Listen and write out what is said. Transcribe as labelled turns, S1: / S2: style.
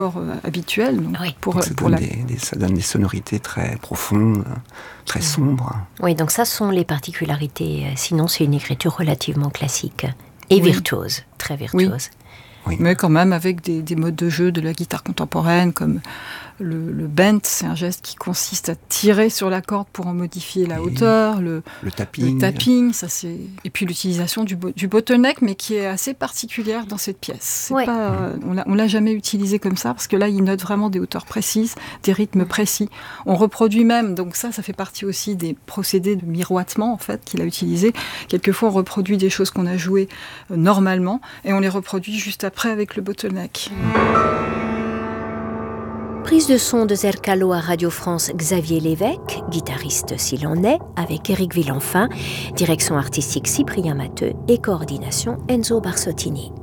S1: habituel. Donc
S2: Oui.
S1: ça donne des sonorités très profondes, très sombres.
S2: Oui, donc ça sont les particularités. Sinon, c'est une écriture relativement classique et virtuose, très virtuose.
S1: Oui. Mais quand même avec des modes de jeu de la guitare contemporaine, comme le bend, c'est un geste qui consiste à tirer sur la corde pour en modifier la hauteur. Le tapping, ça c'est... Et puis l'utilisation du bottleneck, mais qui est assez particulière dans cette pièce. On l'a jamais utilisé comme ça, parce que là, il note vraiment des hauteurs précises, des rythmes précis. On reproduit même, donc ça fait partie aussi des procédés de miroitement, en fait, qu'il a utilisé. Quelquefois, on reproduit des choses qu'on a jouées normalement, et on les reproduit juste après avec le bottleneck.
S2: Prise de son de Zercalo à Radio France, Xavier Lévesque, guitariste s'il en est, avec Éric Villenfin, direction artistique Cyprien Matteux et coordination Enzo Barsottini.